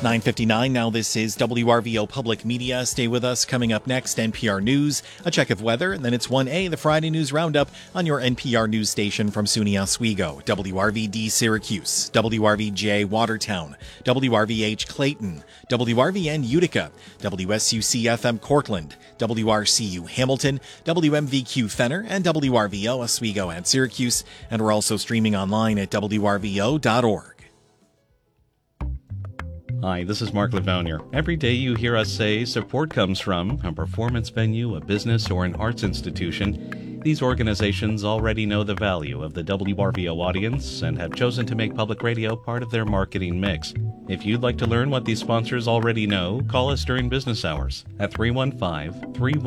9:59 now. This is WRVO Public Media. Stay with us. Coming up next, NPR News, a check of weather, and then it's 1A, the Friday News Roundup on your NPR news station from SUNY Oswego, WRVD Syracuse, WRVJ Watertown, WRVH Clayton, WRVN Utica, WSUC-FM Cortland, WRCU Hamilton, WMVQ Fenner, and WRVO Oswego and Syracuse. And we're also streaming online at WRVO.org. Hi, this is Mark Livonier. Every day you hear us say support comes from a performance venue, a business, or an arts institution. These organizations already know the value of the WRVO audience and have chosen to make public radio part of their marketing mix. If you'd like to learn what these sponsors already know, call us during business hours at 315-31